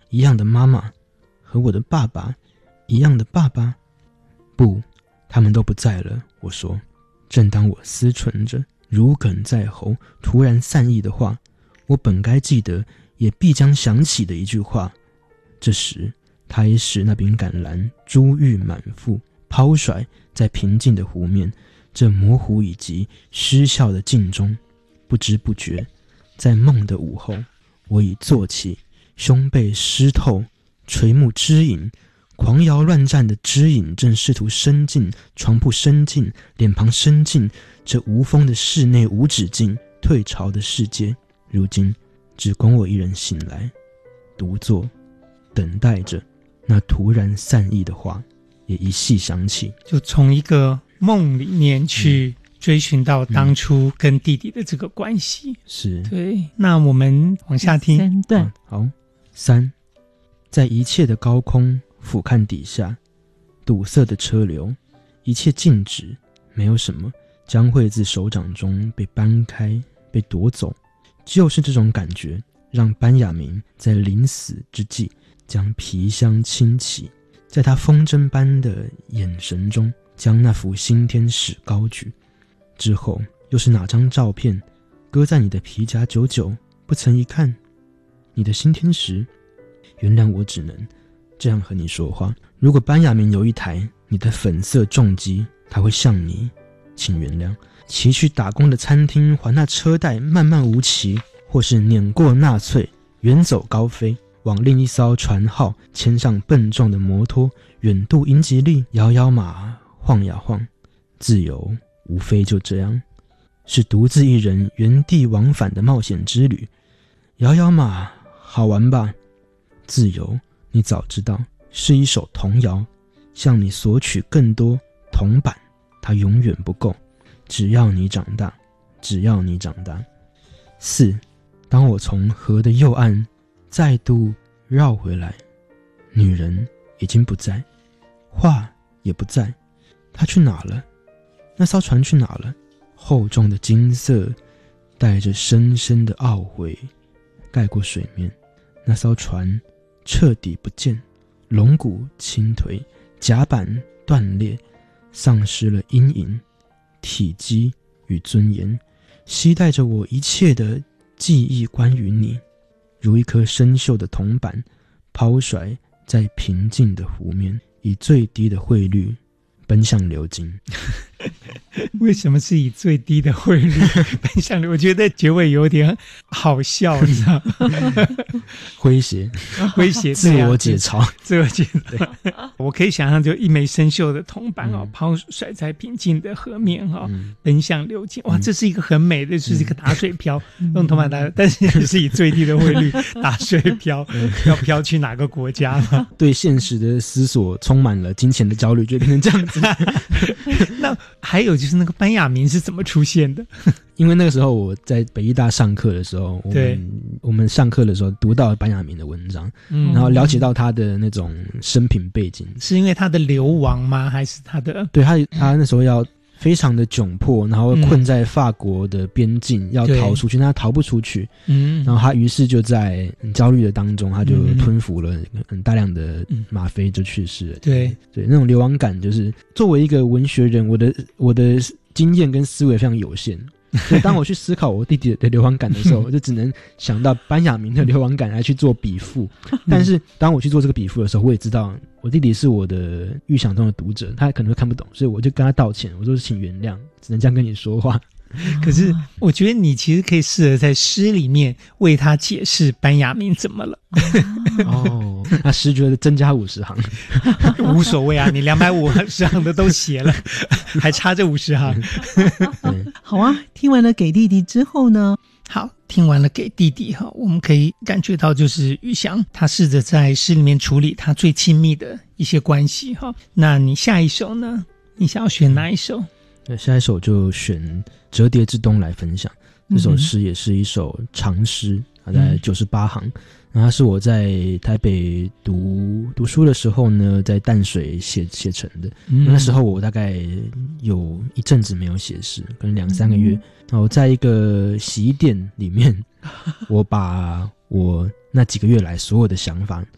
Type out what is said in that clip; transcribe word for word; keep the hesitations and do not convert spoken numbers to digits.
一样的妈妈，和我的爸爸一样的爸爸？不，他们都不在了。我说，正当我思忖着如鲠在喉、突然散逸的话，我本该记得也必将想起的一句话，这时他已使那柄橄榄珠玉满腹，抛甩在平静的湖面，这模糊以及失笑的镜中，不知不觉在梦的午后，我已坐起，胸背湿透，垂目支影，狂摇乱战的支影正试图伸进床铺，伸进脸庞，伸进这无风的室内，无止境退潮的世界。如今只供我一人醒来，独坐等待着那突然散逸的话也一细想起， 就从一个梦里面去追寻到当初跟弟弟的这个关系、嗯、 是对。那我们往下听。 对、 啊、好。三，在一切的高空俯瞰底下，堵塞的车流，一切静止，没有什么将会自手掌中被搬开，被夺走。就是这种感觉让班雅明在临死之际将皮箱轻起，在他风筝般的眼神中将那幅新天使高举。之后又是哪张照片搁在你的皮夹久久不曾一看？你的新天使？原谅我只能这样和你说话。如果班雅明有一台你的粉色重机，他会向你，请原谅，骑去打工的餐厅，还那车贷漫漫无期，或是碾过纳粹，远走高飞，往另一艘船号牵上笨重的摩托，远渡英吉利，摇摇马，晃呀晃。自由无非就这样，是独自一人原地往返的冒险之旅。摇摇马好玩吧？自由你早知道是一首童谣，向你索取更多铜板，它永远不够，只要你长大，只要你长大。四，当我从河的右岸再度绕回来，女人已经不在，画也不在，她去哪了？那艘船去哪了？厚重的金色带着深深的懊悔盖过水面，那艘船彻底不见，龙骨倾颓，甲板断裂，丧失了阴影、体积与尊严，携带着我一切的记忆关于你，如一颗生锈的铜板抛甩在平静的湖面，以最低的汇率奔向流金。 为什么是以最低的汇率奔向流？我觉得结尾有点好笑，你知道吗？ 诙谐， 诙谐， 自我解嘲， 自我解嘲。我可以想象，就一枚生锈的铜板哦，抛甩在平静的河面哈、哦嗯，奔向流金。哇，这是一个很美的，就是一个打水漂，嗯、用铜板打，但是也是以最低的汇率打水漂，要飘去哪个国家嘛？ 对现实的思索充满了金钱的焦虑，就变成这样子。 那还有就是那个班雅明是怎么出现的？ 因为那个时候我在北艺大上课的时候，我们我们上课的时候读到班雅明的文章、嗯、然后了解到他的那种生平背景。 是因为他的流亡吗？还是他的？ 对，他他那时候要非常的窘迫，然后困在法国的边境、嗯、要逃出去，但他逃不出去，嗯，然后他于是就在焦虑的当中，他就吞服了很大量的吗啡，就去世了。 对对，那种流亡感就是作为一个文学人，我的我的经验跟思维非常有限。所以当我去思考我弟弟的流亡感的时候，我就只能想到班雅明的流亡感来去做比附。但是当我去做这个比附的时候，我也知道我弟弟是我的预想中的读者，他可能会看不懂，所以我就跟他道歉，我说请原谅，只能这样跟你说话。 可是我觉得你其实可以试着在诗里面为他解释班雅明怎么了。 哦，那诗觉得增加五十行无所谓啊，你两百五十行的都写了，还差这五十行。 好啊，听完了给弟弟之后呢？ 好，听完了给弟弟哈，我们可以感觉到就是宇翔他试着在诗里面处理他最亲密的一些关系哈。那你下一首呢？你想要选哪一首？ 对，下一首就选《折叠之冬》来分享。这首诗也是一首长诗，它在九十八行。然后它是我在台北读读书的时候呢，在淡水写写成的。嗯、那时候我大概有一阵子没有写诗，可能两三个月。嗯、然后在一个洗衣店里面，我把我那几个月来所有的想法